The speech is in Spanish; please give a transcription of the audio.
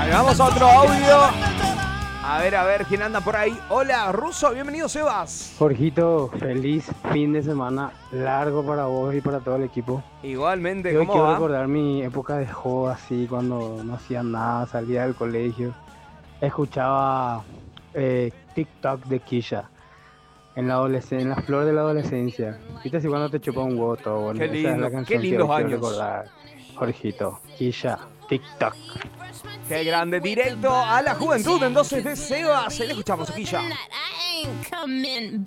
Ahí vamos a otro audio. A ver, ¿quién anda por ahí? Hola, Ruso, bienvenido, Sebas. Jorgito, feliz fin de semana largo para vos y para todo el equipo. Igualmente, Y hoy ¿cómo quiero va? recordar mi época de joven, así, cuando no hacía nada, salía del colegio. Escuchaba TikTok de Kisha en la flor de la adolescencia. ¿Viste así cuando te chupa un voto? Bueno, Qué esa es la lindo, qué canción que lindos hoy quiero años. recordar. Jorgito, Kisha, TikTok. Qué grande, directo a la juventud. Entonces de Sebas, le escuchamos aquí ya.